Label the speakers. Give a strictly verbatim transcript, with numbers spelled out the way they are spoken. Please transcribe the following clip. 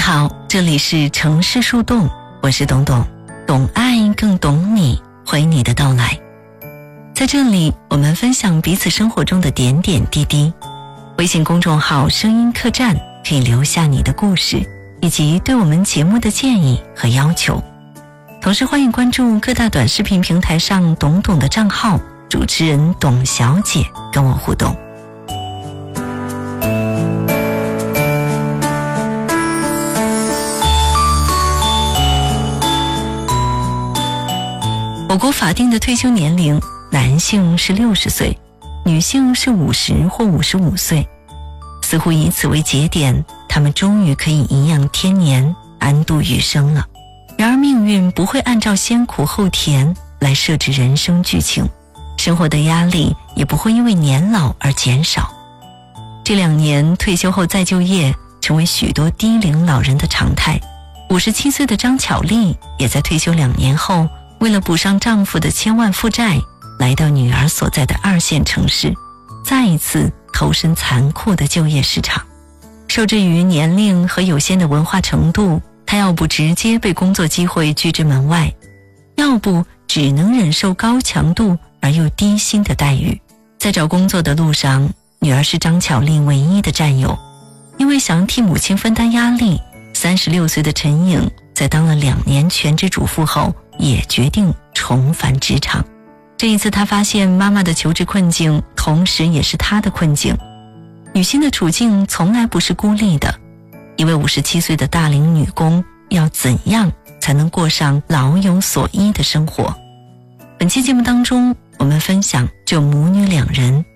Speaker 1: 好，这里是城市树洞，我是董董，懂爱更懂你，欢迎你的到来。在这里，我们分享彼此生活中的点点滴滴。微信公众号声音客栈可以留下你的故事，以及对我们节目的建议和要求。同时欢迎关注各大短视频平台上董董的账号，主持人董小姐跟我互动。我国法定的退休年龄，男性是六十岁，女性是五十或五十五岁。似乎以此为节点，他们终于可以颐养天年，安度余生了。然而命运不会按照先苦后甜来设置人生剧情，生活的压力也不会因为年老而减少。这两年退休后再就业成为许多低龄老人的常态。五十七岁的张巧丽也在退休两年后，为了补上丈夫的千万负债，来到女儿所在的二线城市，再一次投身残酷的就业市场。受制于年龄和有限的文化程度，她要不直接被工作机会拒之门外，要不只能忍受高强度而又低薪的待遇。在找工作的路上，女儿是张巧丽唯一的战友。因为想替母亲分担压力，三十六岁的陈颖在当了两年全职主妇后，也决定重返职场。这一次她发现妈妈的求职困境，同时也是她的困境。女性的处境从来不是孤立的，一位五十七岁的大龄女工要怎样才能过上老有所依的生活？本期节目当中，我们分享这母女两人